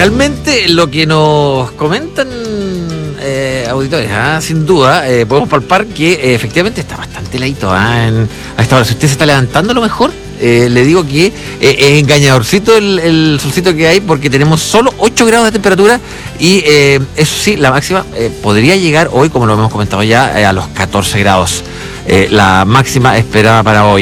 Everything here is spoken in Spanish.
Realmente lo que nos comentan auditores, sin duda, podemos palpar que efectivamente está bastante heladito a esta hora. Si usted se está levantando, a lo mejor le digo que es engañadorcito el solcito que hay, porque tenemos solo 8 grados de temperatura y eso sí, la máxima podría llegar hoy, como lo hemos comentado ya, a los 14 grados. La máxima esperada para hoy.